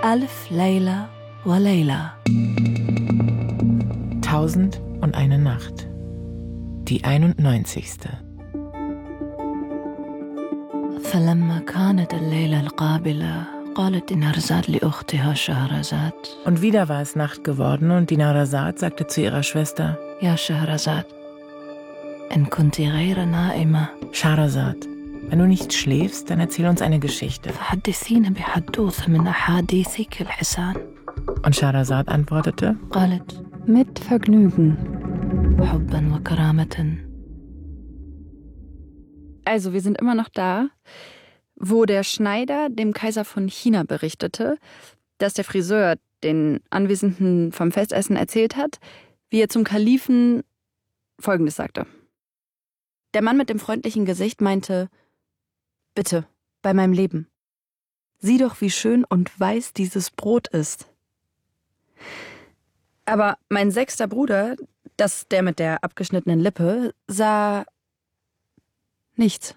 ألف ليلة وليلة. 1001 Nacht. Die 91. فلما كانت الليلة القابلة قالت دينارزاد لأختها شهرزاد. Und wieder war es Nacht geworden und Dinarzad sagte zu ihrer Schwester: يا شهرزاد إن كنت غير نائمة Scheherazad, wenn du nicht schläfst, dann erzähl uns eine Geschichte. فحدثينا بحدوثة من أحاديثك الحسان. Und Scheherazad antwortete: قالت Mit Vergnügen. حبا وكرامة. Also, wir sind immer noch da, wo der Schneider dem Kaiser von China berichtete, dass der Friseur den Anwesenden vom Festessen erzählt hat, wie er zum Kalifen Folgendes sagte. Der Mann mit dem freundlichen Gesicht meinte: Bitte, bei meinem Leben. Sieh doch, wie schön und weiß dieses Brot ist. Aber mein 6. Bruder, das der mit der abgeschnittenen Lippe, sah nichts.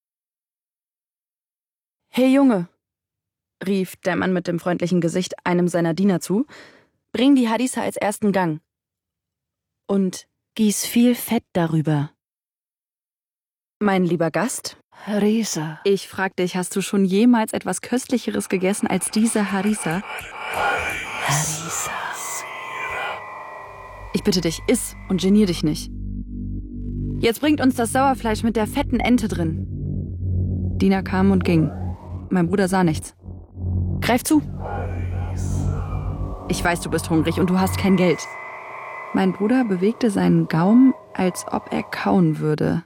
»Hey Junge«, rief der Mann mit dem freundlichen Gesicht einem seiner Diener zu, »bring die Haditha als ersten Gang und gieß viel Fett darüber.« »Mein lieber Gast«, Harisa. ich frag dich, hast du schon jemals etwas Köstlicheres gegessen als diese Harissa? Harisa. Ich bitte dich, iss und genier dich nicht. Jetzt bringt uns das Sauerfleisch mit der fetten Ente drin. Diener kam und ging. Mein Bruder sah nichts. Greif zu. Ich weiß, du bist hungrig und du hast kein Geld. Mein Bruder bewegte seinen Gaumen, als ob er kauen würde.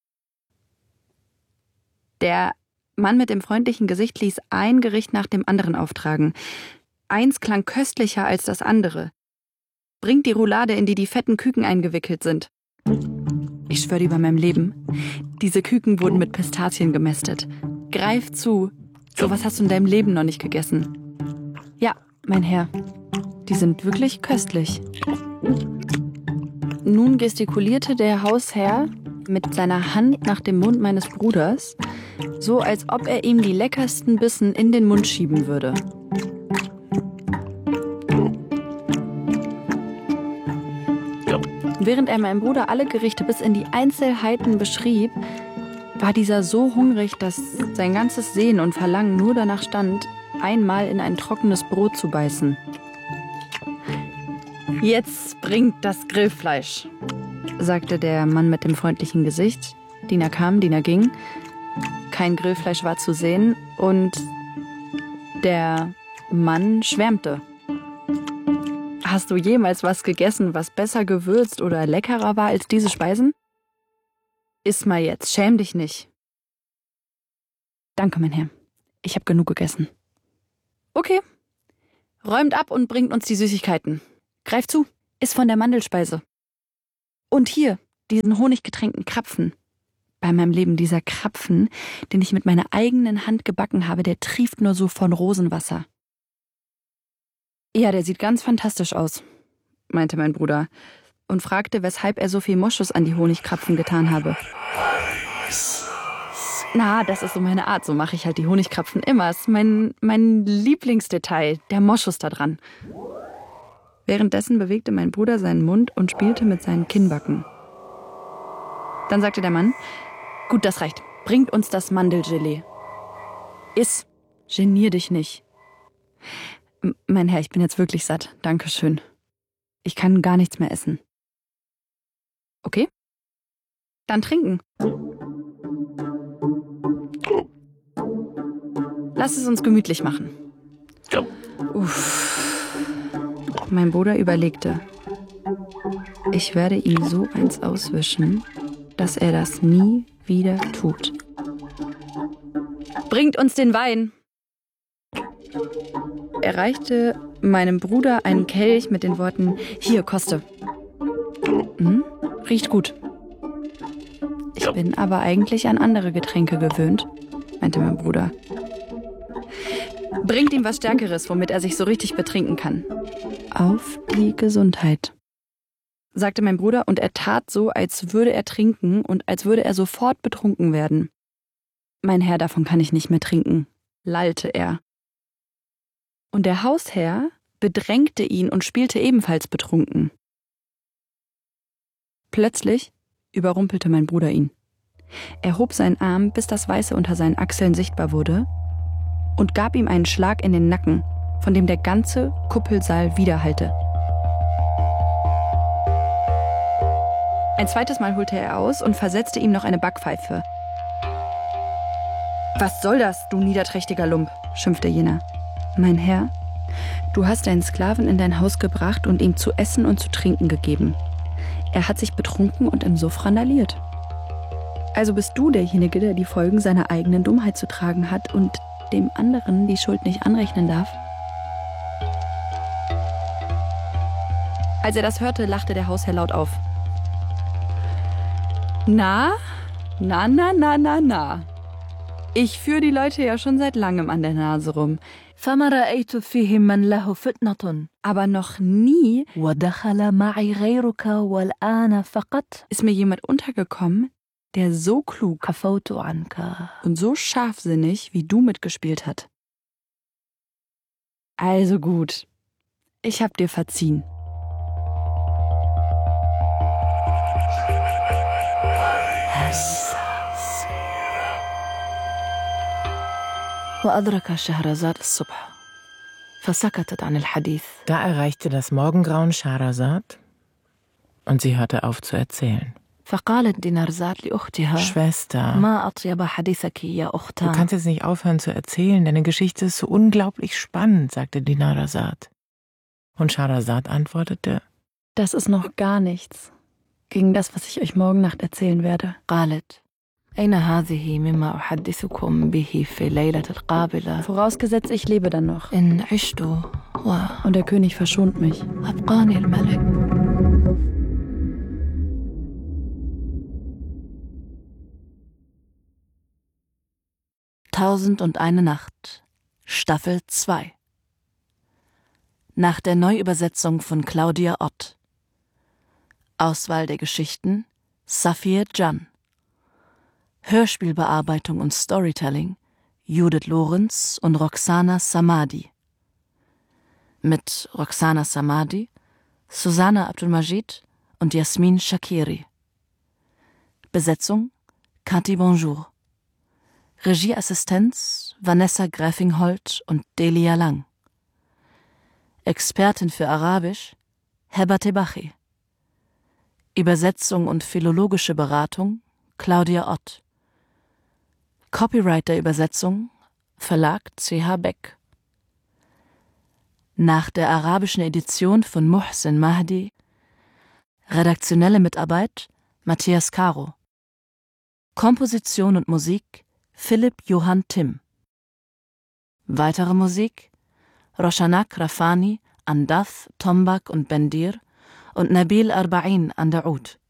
Der Mann mit dem freundlichen Gesicht ließ ein Gericht nach dem anderen auftragen. Eins klang köstlicher als das andere. Bringt die Roulade, in die die fetten Küken eingewickelt sind. Ich schwöre dir bei meinem Leben, diese Küken wurden mit Pistazien gemästet. Greif zu, sowas hast du in deinem Leben noch nicht gegessen. Ja, mein Herr, die sind wirklich köstlich. Nun gestikulierte der Hausherr mit seiner Hand nach dem Mund meines Bruders, so als ob er ihm die leckersten Bissen in den Mund schieben würde. Während er meinem Bruder alle Gerichte bis in die Einzelheiten beschrieb, war dieser so hungrig, dass sein ganzes Sehen und Verlangen nur danach stand, einmal in ein trockenes Brot zu beißen. »Jetzt bringt das Grillfleisch«, sagte der Mann mit dem freundlichen Gesicht. Diener kam, Diener ging. Kein Grillfleisch war zu sehen und der Mann schwärmte. »Hast du jemals was gegessen, was besser gewürzt oder leckerer war als diese Speisen? Iss mal jetzt, schäm dich nicht.« »Danke, mein Herr. Ich habe genug gegessen.« »Okay. Räumt ab und bringt uns die Süßigkeiten. Greif zu, iss von der Mandelspeise. Und hier, diesen honiggetränkten Krapfen. Bei meinem Leben, dieser Krapfen, den ich mit meiner eigenen Hand gebacken habe, der trieft nur so von Rosenwasser.« »Ja, der sieht ganz fantastisch aus«, meinte mein Bruder und fragte, weshalb er so viel Moschus an die Honigkrapfen getan habe. »Na, das ist so meine Art, so mache ich halt die Honigkrapfen immer. Es ist mein Lieblingsdetail, der Moschus da dran.« Währenddessen bewegte mein Bruder seinen Mund und spielte mit seinen Kinnbacken. Dann sagte der Mann: »Gut, das reicht. Bringt uns das Mandelgelee. Iss, genier dich nicht.« »Mein Herr, ich bin jetzt wirklich satt. Dankeschön. Ich kann gar nichts mehr essen.« »Okay. Dann trinken. Lass es uns gemütlich machen.« Uff. Mein Bruder überlegte. Ich werde ihm so eins auswischen, dass er das nie wieder tut. »Bringt uns den Wein!« Er reichte meinem Bruder einen Kelch mit den Worten: »Hier, koste.« Riecht gut. Ich bin aber eigentlich an andere Getränke gewöhnt, meinte mein Bruder. »Bringt ihm was Stärkeres, womit er sich so richtig betrinken kann.« »Auf die Gesundheit«, sagte mein Bruder, und er tat so, als würde er trinken und als würde er sofort betrunken werden. »Mein Herr, davon kann ich nicht mehr trinken«, lallte er. Und der Hausherr bedrängte ihn und spielte ebenfalls betrunken. Plötzlich überrumpelte mein Bruder ihn. Er hob seinen Arm, bis das Weiße unter seinen Achseln sichtbar wurde, und gab ihm einen Schlag in den Nacken, von dem der ganze Kuppelsaal widerhallte. Ein zweites Mal holte er aus und versetzte ihm noch eine Backpfeife. »Was soll das, du niederträchtiger Lump?« schimpfte jener. »Mein Herr, du hast deinen Sklaven in dein Haus gebracht und ihm zu essen und zu trinken gegeben. Er hat sich betrunken und im Suff randaliert. Also bist du derjenige, der die Folgen seiner eigenen Dummheit zu tragen hat und dem anderen die Schuld nicht anrechnen darf?« Als er das hörte, lachte der Hausherr laut auf. Na. Ich führe die Leute ja schon seit langem an der Nase rum. فما رأيت فيهم من له فتنة Aber noch nie ودخل معي غيرك والآن فقط ist mir jemand untergekommen, der so klug عفوت عنك. und so scharfsinnig wie du mitgespielt hat. Also gut, ich hab dir verziehen. وأدرك شهرزاد الصبح فسكتت عن الحديث. Da erreichte das Morgengrauen Schahrazad und sie hörte auf zu erzählen. فقالت دينارزاد لأختها Schwester, ما أطيب حديثك يا du أختها. kannst jetzt nicht aufhören zu erzählen, deine Geschichte ist so unglaublich spannend, sagte Dinarzad. Und Schahrazad antwortete, Das ist noch gar nichts gegen das, was ich euch morgen Nacht erzählen werde. قالت أين هذه مما أحدثكم به في ليلة القابلة Vorausgesetzt, ich lebe dann noch. إن عشت Und der König verschont mich. وأبقاني الملك. Tausendundeine Nacht, Staffel 2. Nach der Neuübersetzung von Claudia Ott. Auswahl der Geschichten Safir Can. Hörspielbearbeitung und Storytelling Judith Lorenz und Roxana Samadi. Mit Roxana Samadi, Susanna Abdulmajid und Jasmin Shakiri. Besetzung Cathy Bonjour. Regieassistenz Vanessa Gräfingholt und Delia Lang. Expertin für Arabisch Heba Tebachi. Übersetzung und philologische Beratung Claudia Ott. Copyright der Übersetzung Verlag CH Beck. Nach der arabischen Edition von Muhsin Mahdi. Redaktionelle Mitarbeit Matthias Caro. Komposition und Musik Philipp Johann Timm. Weitere Musik Roshanak Rafani an Dath, Tombak und Bendir und Nabil Arba'in an der Oud.